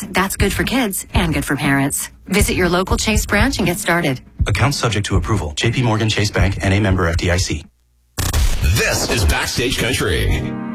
Chase. That's good for kids and good for parents. Visit your local Chase branch and get started. Accounts subject to approval. JP Morgan Chase Bank, N.A. member FDIC. This is Backstage Country.